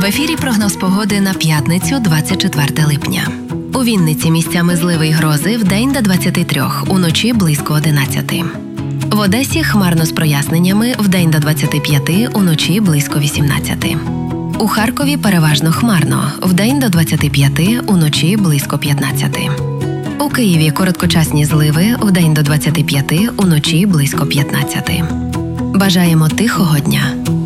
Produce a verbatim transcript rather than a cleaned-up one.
ефірі прогноз погоди на п'ятницю, двадцять четверте липня. У Вінниці місцями зливи й грози вдень до двадцяти трьох, уночі близько одинадцяти. В Одесі хмарно з проясненнями вдень до двадцяти п'яти, уночі близько вісімнадцяти. У Харкові переважно хмарно, вдень до двадцяти п'яти, уночі близько п'ятнадцяти. У Києві короткочасні зливи, вдень до двадцяти п'яти, уночі близько п'ятнадцяти. Бажаємо тихого дня!